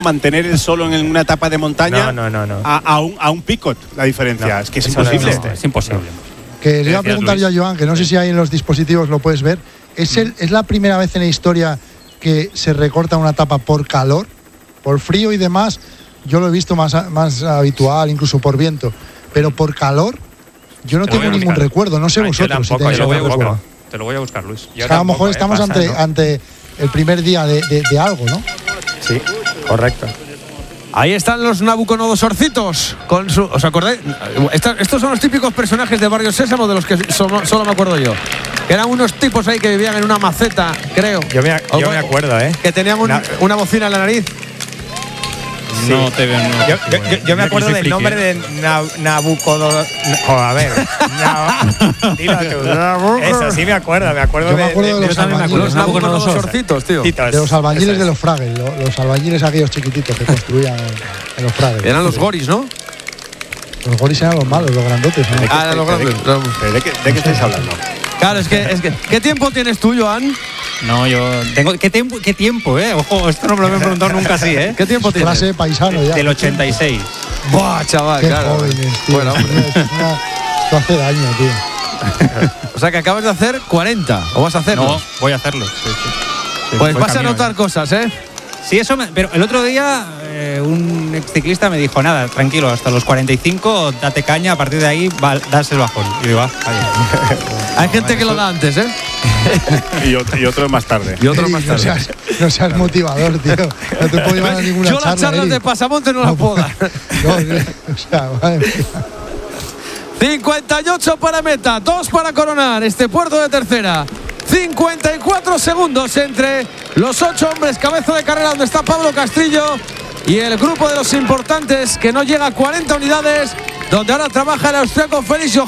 mantener el solo en una etapa de montaña a un Picot. La diferencia es que es imposible. Es imposible. Que le iba a preguntar yo a Joan, que no sé si ahí en los dispositivos lo puedes ver. ¿Es la primera vez en la historia que se recorta una etapa por calor, por frío y demás? Yo lo he visto más habitual, incluso por viento. Pero por calor, yo no tengo ningún recuerdo. No sé vosotros si tenéis algún recuerdo. Te lo voy a buscar, Luis. A lo mejor estamos ante el primer día de algo, ¿no? Sí, correcto. Ahí están los Nabucodonosorcitos con su. ¿Os acordáis? Estos son los típicos personajes de Barrio Sésamo de los que solo me acuerdo yo. Que eran unos tipos ahí que vivían en una maceta, creo. Yo me acuerdo, que tenían una bocina en la nariz. Sí. No te veo. Yo me acuerdo del nombre de Nabucodonosor. A ver. Dilo tú. Eso sí me acuerdo. Me acuerdo yo me acuerdo de los Nabucodonosorcitos, tío. De los albañiles de los Fraggles. Los albañiles aquellos chiquititos que construían en los Fraggles. Eran los goris, ¿no? Los goris eran los malos, los grandotes, ¿no? Eran los grandes. ¿De qué estáis hablando? Claro, es que ¿qué tiempo tienes tú, Joan? No, yo tengo. ¿Qué tiempo, Ojo, esto no me lo he preguntado nunca así, ¿Qué tiempo tienes? Clase de paisano ya. Del 86. Buah, chaval, qué claro. jóvenes, tío. Bueno, esto hace daño, tío. O sea que acabas de hacer 40, ¿o vas a hacerlo? No, voy a hacerlo. Sí. Pues vas a notar cosas, ¿eh? Sí, pero el otro día un exciclista me dijo, nada, tranquilo, hasta los 45 date caña, a partir de ahí das el bajón. Y digo, hay gente que lo da antes, ¿eh? y otro más tarde. No seas motivador, tío. No te puedo llevar a ninguna charla. Yo las charlas de pasamonte no las puedo dar. Madre mía. 58 para meta, 2 para coronar este puerto de tercera. 54 segundos entre los 8 hombres cabeza de carrera donde está Pablo Castrillo y el grupo de los importantes que no llega a 40 unidades, donde ahora trabaja el austriaco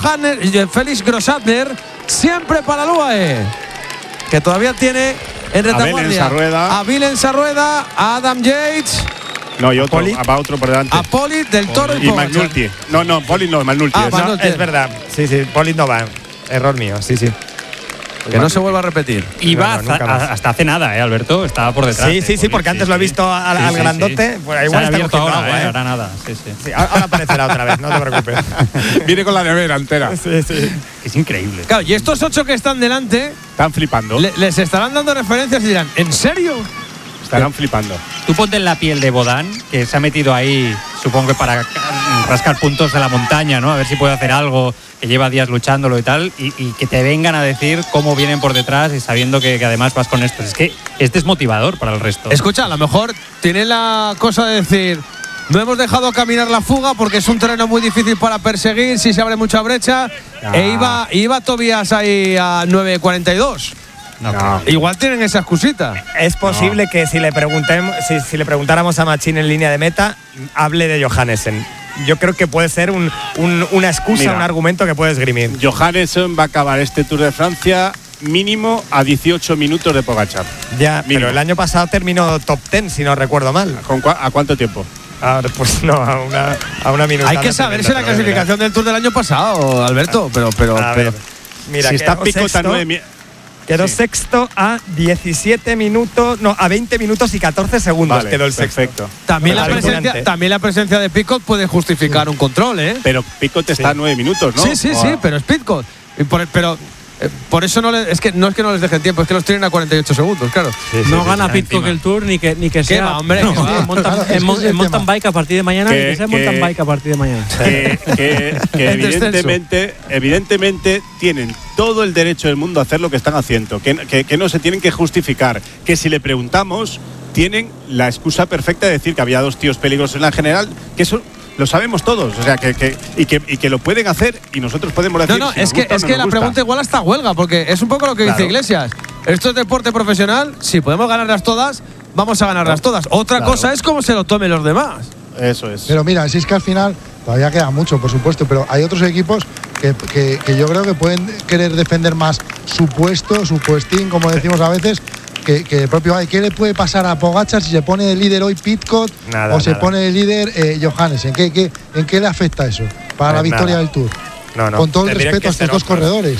Felix Grossatner, siempre para el UAE, que todavía tiene en retaguardia a Willem Sarrueda, a Adam Yates. No, y otro, va otro por delante. A Polit, Del Toro y McNulty. No, Polit no, McNulty. Es verdad. Sí, Polit no va. Error mío, sí. Que no se vuelva a repetir. Y va hasta hace nada, Alberto. Estaba por detrás. Sí, porque antes lo he visto al grandote. Sí. Pues igual está abierto ahora, agua, ahora nada. Sí, ahora aparecerá otra vez, no te preocupes. Viene con la nevera entera. Sí. Es increíble. Claro, y estos 8 que están delante están flipando. Les estarán dando referencias y dirán, ¿en serio? Estarán flipando. Tú ponte en la piel de Bodán, que se ha metido ahí, supongo que para rascar puntos de la montaña, ¿no? A ver si puede hacer algo, que lleva días luchándolo y tal, y que te vengan a decir cómo vienen por detrás y sabiendo que además vas con esto. Es que es desmotivador para el resto. Escucha, a lo mejor tiene la cosa de decir, no hemos dejado caminar la fuga porque es un terreno muy difícil para perseguir, si se abre mucha brecha, iba Tobias ahí a 9:42. No. Igual tienen esa excusita. Es posible que si le preguntáramos a Machín en línea de meta, hable de Johannesen. Yo creo que puede ser una excusa, un argumento que puede esgrimir. Johannesen va a acabar este Tour de Francia mínimo a 18 minutos de Pogačar. Ya, mínimo. Pero el año pasado terminó top 10, si no recuerdo mal. ¿A cuánto tiempo? Pues no, a una minuta. Hay que saberse la clasificación del Tour del año pasado, Alberto, pero mira, si está Picot a 9. Quedó sexto a 17 minutos, no, a 20 minutos y 14 segundos quedó el sexto. Perfecto. También la presencia de Picot puede justificar un control, ¿eh? Pero Picot está a 9 minutos, ¿no? Sí, pero es Picot. Pero por eso no es que no les dejen tiempo, es que los tienen a 48 segundos, claro. No gana Picot el Tour ni que sea. Hombre, en mountain bike a partir de mañana, ni que sea mountain bike a partir de mañana. Que evidentemente tienen todo el derecho del mundo a hacer lo que están haciendo, que no se tienen que justificar, que si le preguntamos tienen la excusa perfecta de decir que había 2 tíos peligrosos en la general, que eso lo sabemos todos, o sea, que lo pueden hacer y nosotros podemos decir. Es que la pregunta igual hasta huelga, porque es un poco lo que dice Iglesias. Esto es deporte profesional, si podemos ganarlas todas, vamos a ganarlas todas. Otra cosa es cómo se lo tomen los demás. Eso es. Pero mira, si es que al final todavía queda mucho, por supuesto, pero hay otros equipos que yo creo que pueden querer defender más su puesto, su puestín, como decimos a veces, que el propio. ¿Qué le puede pasar a Pogačar si se pone de líder hoy Pidcock se pone de líder Johannesen? ¿En qué le afecta eso para la victoria del Tour? No. Con todo el respeto a estos dos corredores.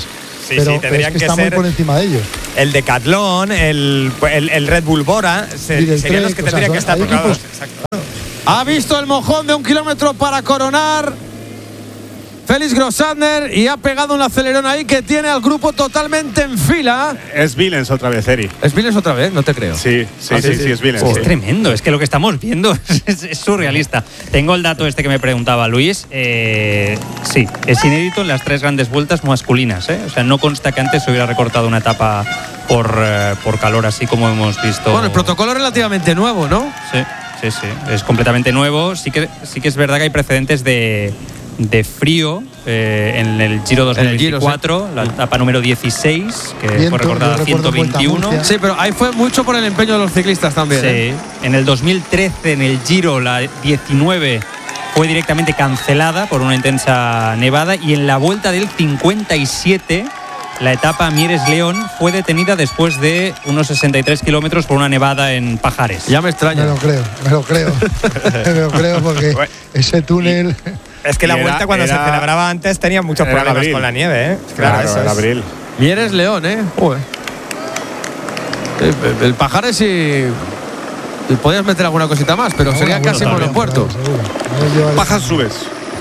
pero es que está muy por encima de ellos. El Decathlon, el Red Bull Bora, serían los que tendrían que estar tocados. Ha visto el mojón de 1 kilómetro para coronar Félix Grossandner y ha pegado un acelerón ahí que tiene al grupo totalmente en fila. Es Villens otra vez, Eri. ¿Es Villens otra vez? No te creo. Sí, es Villens. Es tremendo, es que lo que estamos viendo es surrealista. Tengo el dato este que me preguntaba Luis. Sí, es inédito en las 3 grandes vueltas masculinas. O sea, no consta que antes se hubiera recortado una etapa por calor, así como hemos visto. Bueno, el protocolo es relativamente nuevo, ¿no? Sí. Es completamente nuevo. Sí que es verdad que hay precedentes de frío en el Giro 2024, sí. La etapa número 16, que fue recordada 121. Sí, pero ahí fue mucho por el empeño de los ciclistas también. Sí. En el 2013, en el Giro, la 19 fue directamente cancelada por una intensa nevada, y en la vuelta del 57, la etapa Mieres-León fue detenida después de unos 63 kilómetros por una nevada en Pajares. Ya me extraña. Me lo creo. Me lo creo porque ese túnel… Es que la vuelta cuando se celebraba antes tenía muchos problemas con la nieve, ¿eh? Claro, eso es abril. Mieres León, ¿eh? Joder. El Pajares sí… Podías meter alguna cosita más, pero sería casi monopuerto. Pajas subes.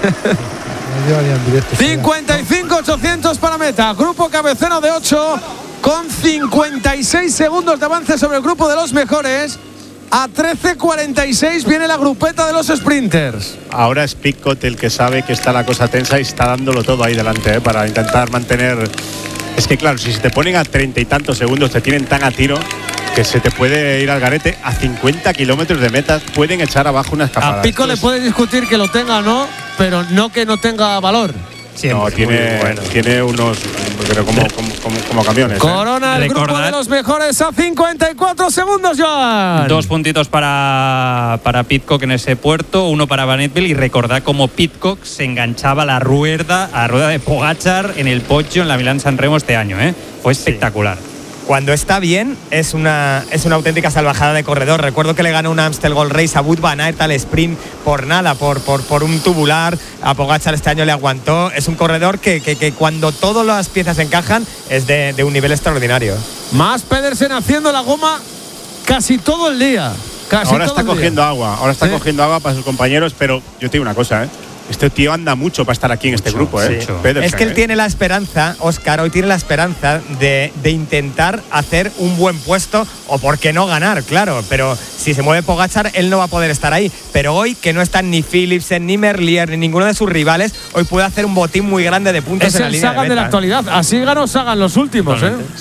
55.800 para meta. Grupo cabecero de 8 con 56 segundos de avance sobre el grupo de los mejores. A 13.46 viene la grupeta de los sprinters. Ahora es Pidcock el que sabe que está la cosa tensa y está dándolo todo ahí delante, para intentar mantener. Es que claro, si se te ponen a 30 y tantos segundos, te tienen tan a tiro que se te puede ir al garete. A 50 kilómetros de meta pueden echar abajo una escapada. A Pidcock le puede discutir que lo tenga o no, pero no que no tenga valor. Siempre. No, tiene unos, pero como camiones. Corona el grupo de los mejores a 54 segundos, Joan. 2 puntitos para Pidcock en ese puerto, 1 para Van Eetveld, y recordad cómo Pidcock se enganchaba a la rueda de Pogačar en el Poggio en la Milán-San Remo este año, Fue espectacular. Cuando está bien, es una auténtica salvajada de corredor. Recuerdo que le ganó un Amstel Gold Race a Wout van Aert al sprint por nada, por un tubular. A Pogačar este año le aguantó. Es un corredor que cuando todas las piezas encajan es de un nivel extraordinario. Más Pedersen haciendo la goma casi todo el día. Ahora está cogiendo agua para sus compañeros, pero yo te digo una cosa, Este tío anda mucho para estar aquí en este grupo, Pedersen, es que él tiene la esperanza, Óscar, hoy tiene la esperanza de intentar hacer un buen puesto, o por qué no ganar, claro. Pero si se mueve Pogačar, él no va a poder estar ahí. Pero hoy, que no están ni Philipsen, ni Merlier, ni ninguno de sus rivales, hoy puede hacer un botín muy grande de puntos en la línea de meta. Es el Sagan de la actualidad. Así ganó Sagan los últimos,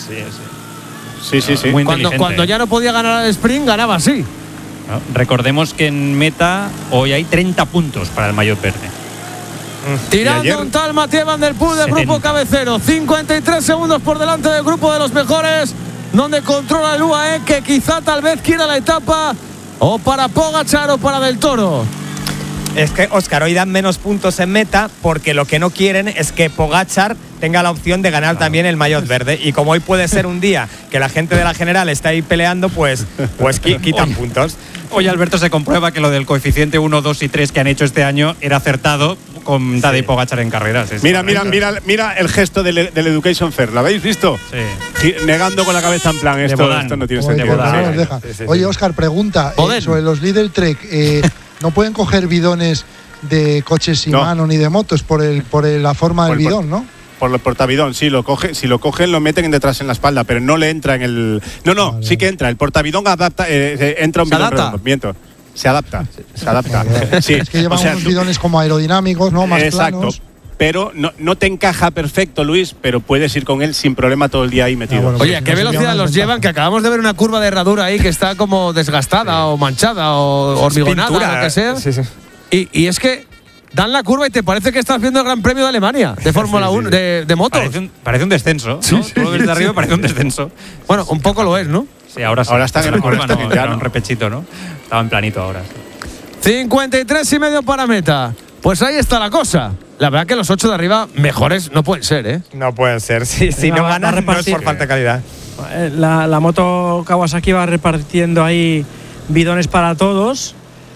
Sí. Cuando ya no podía ganar al sprint, ganaba así. ¿No? Recordemos que en meta hoy hay 30 puntos para el maillot verde. Tirando un tal Mathieu Van Der Poel del grupo cabecero. 53 segundos por delante del grupo de los mejores, donde controla el UAE, que quizá tal vez quiera la etapa o para Pogačar o para Del Toro. Es que, Óscar, hoy dan menos puntos en meta porque lo que no quieren es que Pogačar tenga la opción de ganar también el maillot verde. Y como hoy puede ser un día que la gente de la general está ahí peleando, pues quitan puntos. Hoy, Alberto, se comprueba que lo del coeficiente 1, 2 y 3 que han hecho este año era acertado con Tadej Pogačar en carreras. Mira el gesto del Education Fair. ¿Lo habéis visto? Sí. Negando con la cabeza en plan, esto no tiene sentido. Oye, Óscar, pregunta sobre los Lidl Trek. ¿No pueden coger bidones de coches sin mano ni de motos por la forma del bidón, no? Por el portabidón, sí, si lo cogen lo meten detrás en la espalda, pero no le entra en el… No, sí que entra. El portabidón adapta, entra un bidón redondo. Miento. Se adapta. Sí. Es que llevan unos bidones como aerodinámicos, ¿no? Más planos. Pero no te encaja perfecto, Luis, pero puedes ir con él sin problema todo el día ahí metido. Oye, ¿a qué velocidad los llevan? Que acabamos de ver una curva de herradura ahí que está como desgastada o manchada o hormigonada, lo que sea. Sí. Y es que dan la curva y te parece que estás viendo el Gran Premio de Alemania de Fórmula 1, de motos. Parece un descenso, ¿no? Tú lo ves de arriba, parece un descenso. Bueno, un poco lo es, ¿no? Sí, ahora está en la curva, no, era un repechito, ¿no? Estaba en planito ahora. 53,5 para meta. Pues ahí está la cosa. La verdad que los 8 de arriba mejores no pueden ser, No pueden ser. Si no ganan, no es por falta de calidad. La moto Kawasaki va repartiendo ahí bidones para todos.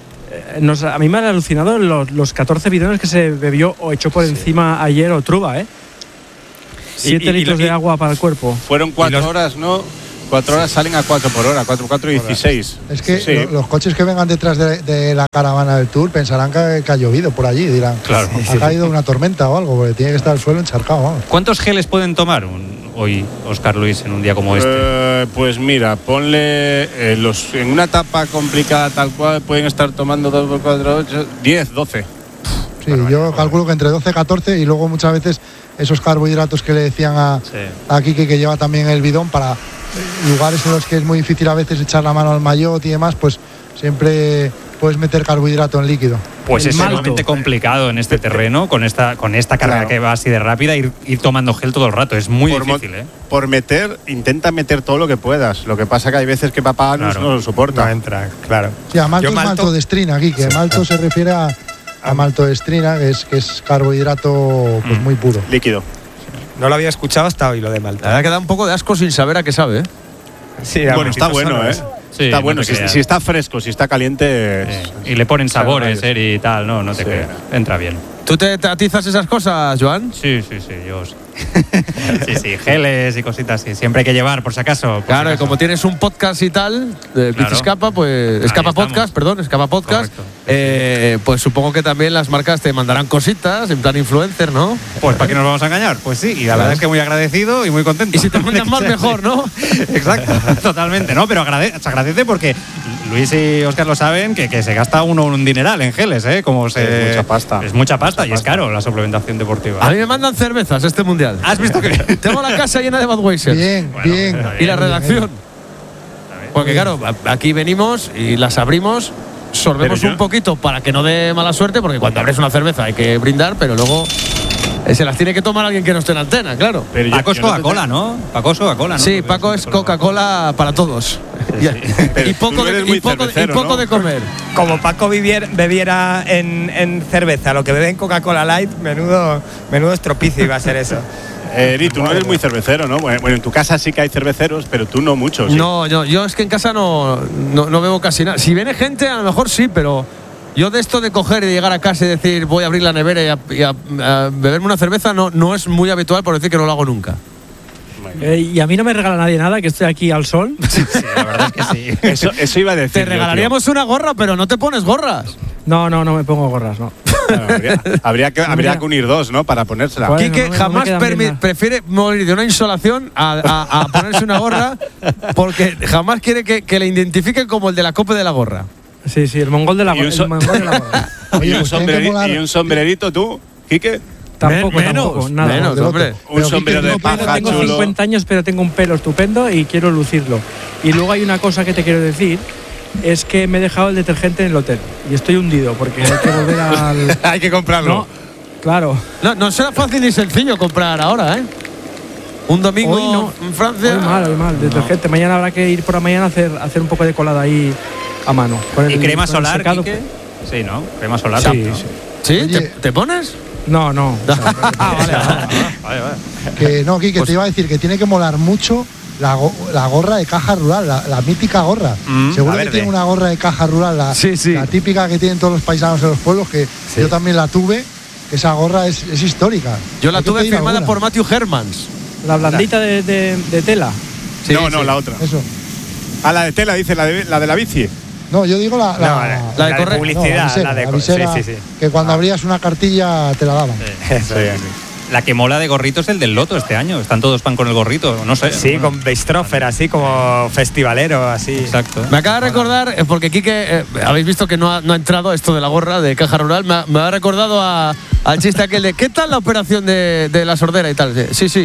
A mí me han alucinado los 14 bidones que se bebió o echó por encima ayer Otruba, 7 litros de agua para el cuerpo. Fueron 4 horas, ¿no? 4 horas salen a 4 por hora, 4 y 16. Es que Sí. los coches que vengan detrás de la caravana del Tour pensarán que ha llovido por allí, dirán, Claro. ha caído una tormenta o algo, porque tiene que estar el suelo encharcado, vamos. ¿Cuántos geles pueden tomar hoy Óscar Luis en un día como este? Pues mira, ponle en una etapa complicada tal cual pueden estar tomando 2 por 4, 8, 10, 12. Sí, yo calculo que entre 12 y 14 y luego muchas veces esos carbohidratos que le decían a Quique, que lleva también el bidón, para lugares en los que es muy difícil a veces echar la mano al maillot y demás, pues siempre puedes meter carbohidrato en líquido. Pues El es malto. sumamente complicado en este terreno, con esta carga Claro. que va así de rápida, ir tomando gel todo el rato. Es muy difícil, ¿eh? Por intenta meter todo lo que puedas. Lo que pasa que hay veces que papá Claro. no lo soporta. No entra, claro. Sí, a malto Yo es malto- malto de estrina aquí, que malto se refiere a maltodestrina, que es carbohidrato pues muy puro. Líquido. No lo había escuchado hasta hoy, lo de La Malta. verdad que da un poco de asco sin saber a qué sabe, ¿eh? Sí, Bueno, está bueno, solo ¿eh? eso. Sí, Está no bueno. te Si, creas. si está fresco, si está caliente. Y le ponen sabores, rayos. y tal, no te Sí. creas. Entra bien. ¿Tú te atizas esas cosas, Joan? Sí, yo sí. sí, geles y cositas así. Siempre hay que llevar, por si acaso. por Claro, si y acaso. como tienes un podcast y tal, de Claro. Escapa, pues. Ahí Escapa estamos. Podcast, perdón, Escapa Podcast. Correcto. Pues supongo que también las marcas te mandarán cositas, en plan influencer, ¿no? Pues ¿para qué nos vamos a engañar? Pues sí, y la verdad es que muy agradecido y muy contento. Y si te mandan más, mejor, ¿no? Exacto, totalmente. No, pero se agradece porque Luis y Óscar lo saben que se gasta uno un dineral en geles, ¿eh? Es mucha pasta. Es mucha pasta y es caro la suplementación deportiva. A mí me mandan cervezas este mundial. ¿Has visto que? Tengo la casa llena de Budweiser. Bien, Bueno, bien. está Y la bien. redacción. Porque claro, aquí venimos y las abrimos, sorbemos Pero yo- un poquito para que no dé mala suerte, porque cuando abres una cerveza hay que brindar, pero luego se las tiene que tomar alguien que no esté en antena, claro. Pero yo- Paco es yo no te- Coca-Cola, ¿no? Paco es Coca-Cola, ¿no? Sí, Paco es Coca-Cola para todos. Pero Y poco, tú no eres de, muy y poco, cervecero, y poco ¿no? de comer. Como Paco bebiera en cerveza lo que bebe en Coca-Cola Light, menudo estropicio iba a ser eso. Eri, tú no eres muy cervecero, ¿no? Bueno, en tu casa sí que hay cerveceros, pero tú no mucho. ¿sí? No, yo es que en casa no bebo casi nada. Si viene gente, a lo mejor sí, pero yo de esto de coger y de llegar a casa y decir voy a abrir la nevera y a beberme una cerveza no es muy habitual, por decir que no lo hago nunca. Y a mí no me regala nadie nada, que estoy aquí al sol. Sí, la verdad es que sí. Eso iba a decir. Te yo, tío. regalaríamos una gorra, pero no te pones gorras. No me pongo gorras, no. Claro, habría que unir dos, ¿no? Para ponérsela. Bueno, Quique no me jamás quedan bien nada. prefiere morir de una insolación a ponerse una gorra porque jamás quiere que le identifiquen como el de la copa de la gorra. Sí, el mongol de la Y un so- gorra. Oye, y, un pues tiene que molar. y un sombrerito, tú, Quique. Tampoco, Menos, nada. menos, del otro. hombre. Un Pero sombrero Quique, de no, pero paja Tengo chulo. 50 años, pero tengo un pelo estupendo y quiero lucirlo. Y luego hay una cosa que te quiero decir, es que me he dejado el detergente en el hotel y estoy hundido porque hay que volver al… Hay que comprarlo. No, claro. No será fácil ni sencillo comprar ahora, ¿eh? Un domingo Hoy no. en Francia. Hoy mal, detergente. Mañana habrá que ir por la mañana a hacer un poco de colada ahí a mano. Con ¿Y el- crema con el solar, secado. Quique? Sí, ¿no? Crema solar. Sí, ¿no? sí. ¿Sí? Oye. ¿Te pones? No. Vale. Que no, Quique, te iba a decir que tiene que molar mucho la gorra de caja rural, la mítica gorra. Seguro la que verde. tiene una gorra de caja rural, la típica que tienen todos los paisanos en los pueblos, que yo también la tuve. Esa gorra es histórica. Yo la Hay que tuve pedir firmada alguna. por Matthew Hermans. La blandita de tela. Sí, no, sí. la otra. Eso. Ah, la de tela, dice, la de la bici. No, yo digo la de correr. publicidad, no, la de visera, sí. que cuando abrías una cartilla te la daban. La que mola de gorrito es el del Loto este año. Están todos pan con el gorrito, no sé. Sí, con Beistrofer, así como festivalero, así. Exacto. Me acaba de recordar, porque Quique, habéis visto que no ha entrado esto de la gorra de caja rural, me ha recordado al chiste aquel de ¿qué tal la operación de la sordera y tal? Sí.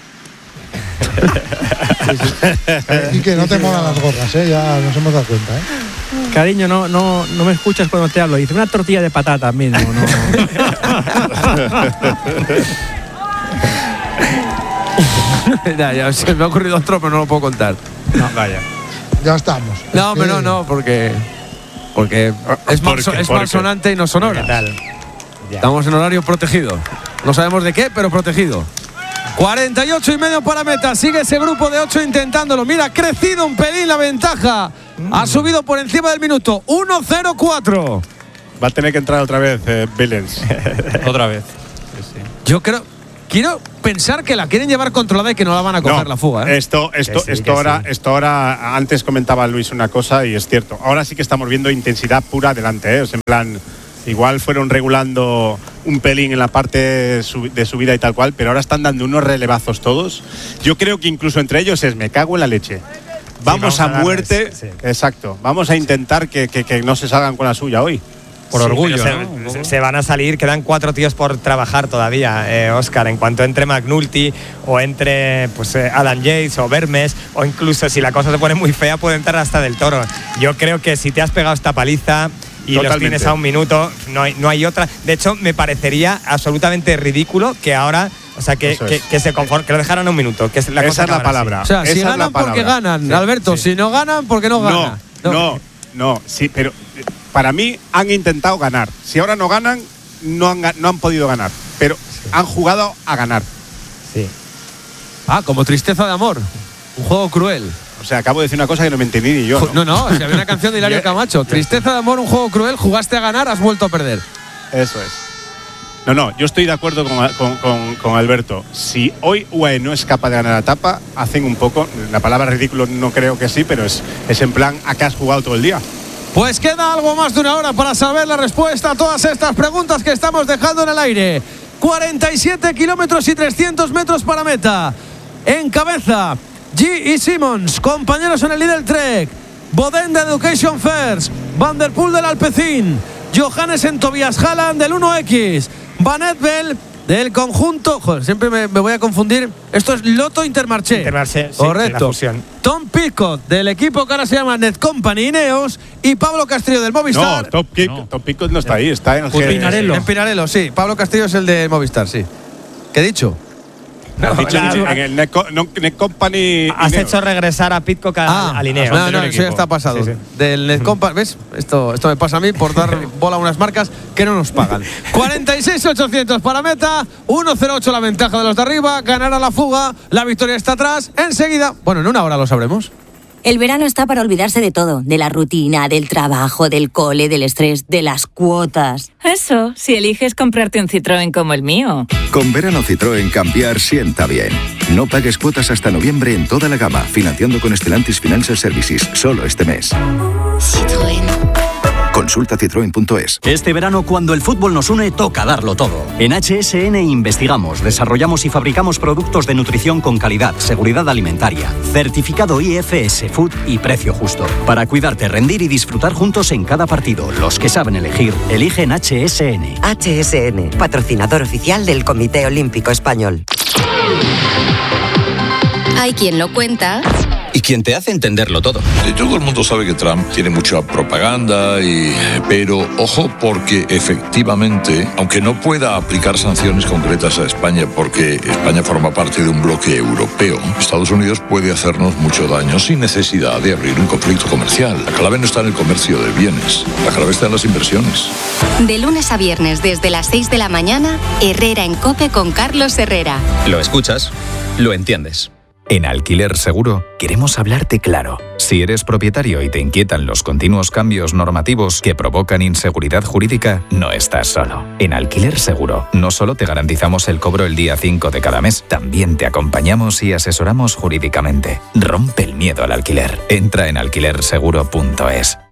Y que no te molan las gorras, ya nos hemos dado cuenta. Cariño, no me escuchas cuando te hablo. Hice una tortilla de patata mismo, ¿no? ya, se me ha ocurrido otro, pero no lo puedo contar. Vaya. Ya estamos. No, Es pero que- no, porque es malsonante y no sonora. ¿Qué tal? Estamos en horario protegido. No sabemos de qué, pero protegido. 48 y medio para meta. Sigue ese grupo de 8 intentándolo. Mira, ha crecido un pelín la ventaja. Ha subido por encima del minuto. 1-0-4. Va a tener que entrar otra vez Billens. Otra vez. Yo creo quiero pensar que la quieren llevar controlada y que no la van a coger la fuga. Esto ahora, antes comentaba Luis una cosa y es cierto. Ahora sí que estamos viendo intensidad pura adelante, O sea, en plan, igual fueron regulando un pelín en la parte de subida y tal cual, pero ahora están dando unos relevazos todos. Yo creo que incluso entre ellos me cago en la leche. Vamos a muerte. Darles, sí. Exacto. Vamos a intentar que no se salgan con la suya hoy. Por orgullo, se van a salir, quedan 4 tíos por trabajar todavía, Óscar. En cuanto entre McNulty o entre Adam Yates o Vermes, o incluso si la cosa se pone muy fea puede entrar hasta Del Toro. Yo creo que si te has pegado esta paliza y los tienes a un minuto, no hay otra. De hecho, me parecería absolutamente ridículo que ahora, que lo dejaran a un minuto. Que es la Esa es la palabra. O sea, si ganan porque ganan, sí, Alberto. Sí. Si no ganan, porque no ganan. No, sí, pero para mí han intentado ganar. Si ahora no ganan, no han podido ganar. Pero han jugado a ganar. Sí. Como Tristeza de Amor. Un juego cruel. O sea, acabo de decir una cosa que no me entendí ni yo. No, si había una canción de Hilario Camacho. Tristeza de Amor, un juego cruel, jugaste a ganar, has vuelto a perder. Eso es. No, yo estoy de acuerdo con Alberto. Si hoy UAE no es capaz de ganar la etapa, hacen un poco, la palabra ridículo no creo que sí, pero es en plan, ¿a qué has jugado todo el día? Pues queda algo más de una hora para saber la respuesta a todas estas preguntas que estamos dejando en el aire. 47 kilómetros y 300 metros para meta. En cabeza, G y Simmons, compañeros en el líder Trek. Boden de Education First, Van der Poel del Alpecin, Johannesen Tobias Halland del 1X, Van Etbel del conjunto, siempre me voy a confundir. Esto es Lotto Intermarché. Intermarché, sí, correcto. la fusión. Tom Picot del equipo que ahora se llama Netcompany Ineos y Pablo Castillo del Movistar. Tom Picot no está ahí, está en Pinarello. En Pinarello, sí. Pablo Castillo es el de Movistar, sí. ¿Qué he dicho? En el Netcompany. Has hecho regresar a Pitcock al Ineos. No, eso ya está pasado. Sí. Del Netcompany, ¿ves? Esto me pasa a mí por dar bola a unas marcas que no nos pagan. 46.800 para meta, 1.08 la ventaja de los de arriba, ganará la fuga, la victoria está atrás. Enseguida, en una hora lo sabremos. El verano está para olvidarse de todo, de la rutina, del trabajo, del cole, del estrés, de las cuotas. Eso, si eliges comprarte un Citroën como el mío. Con verano Citroën cambiar sienta bien. No pagues cuotas hasta noviembre en toda la gama, financiando con Stellantis Financial Services, solo este mes. Citroën. Consulta citroen.es. Este verano, cuando el fútbol nos une, toca darlo todo. En HSN investigamos, desarrollamos y fabricamos productos de nutrición con calidad, seguridad alimentaria, certificado IFS Food y precio justo. Para cuidarte, rendir y disfrutar juntos en cada partido. Los que saben elegir, eligen HSN. HSN, patrocinador oficial del Comité Olímpico Español. Hay quien lo cuenta y quien te hace entenderlo todo. Todo el mundo sabe que Trump tiene mucha propaganda, pero ojo, porque efectivamente, aunque no pueda aplicar sanciones concretas a España porque España forma parte de un bloque europeo, Estados Unidos puede hacernos mucho daño sin necesidad de abrir un conflicto comercial. La clave no está en el comercio de bienes, la clave está en las inversiones. De lunes a viernes desde las 6 de la mañana, Herrera en COPE con Carlos Herrera. Lo escuchas, lo entiendes. En Alquiler Seguro queremos hablarte claro. Si eres propietario y te inquietan los continuos cambios normativos que provocan inseguridad jurídica, no estás solo. En Alquiler Seguro no solo te garantizamos el cobro el día 5 de cada mes, también te acompañamos y asesoramos jurídicamente. Rompe el miedo al alquiler. Entra en alquilerseguro.es.